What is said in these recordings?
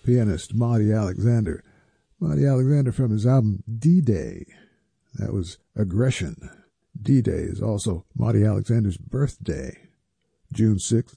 pianist Monty Alexander. Monty Alexander from his album D-Day. That was Aggression. D-Day is also Monty Alexander's birthday, June 6th,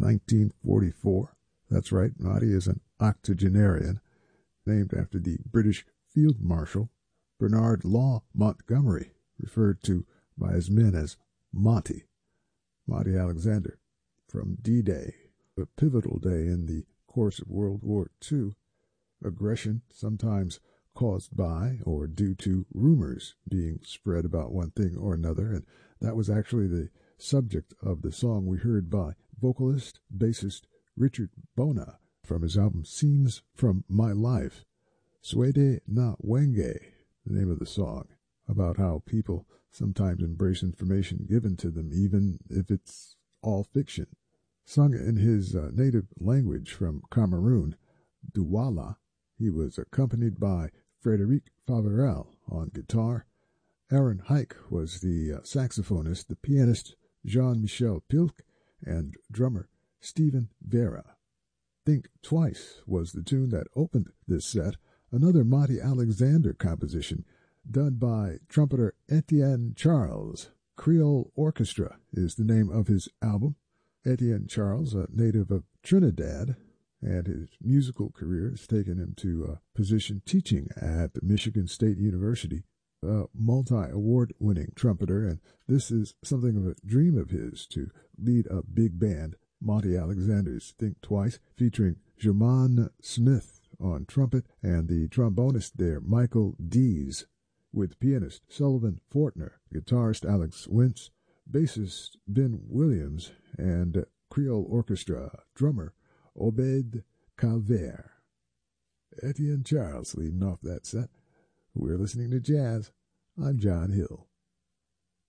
1944. That's right, Monty is an octogenarian, named after the British Field Marshal Bernard Law Montgomery, referred to by his men as Monty. Monty Alexander from D-Day, a pivotal day in the course of World War II. Aggression, sometimes caused by or due to rumors being spread about one thing or another, and that was actually the subject of the song we heard by vocalist, bassist Richard Bona from his album Scenes from My Life. Suede na Wenge, the name of the song, about how people sometimes embrace information given to them, even if it's all fiction. Sung in his native language from Cameroon, Douala, he was accompanied by Frédéric Favorel on guitar. Aaron Hike was the saxophonist, the pianist Jean-Michel Pilk, and drummer Stephen Vera. Think Twice was the tune that opened this set, another Monty Alexander composition done by trumpeter Etienne Charles. Creole Orchestra is the name of his album. Etienne Charles, a native of Trinidad, and his musical career has taken him to a position teaching at Michigan State University, a multi-award-winning trumpeter, and this is something of a dream of his, to lead a big band, Monty Alexander's Think Twice, featuring Jermaine Smith on trumpet and the trombonist there, Michael Dees, with pianist Sullivan Fortner, guitarist Alex Wentz, bassist Ben Williams, and Creole Orchestra drummer Obed Calvert. Etienne Charles leading off that set. We're listening to jazz. I'm John Hill.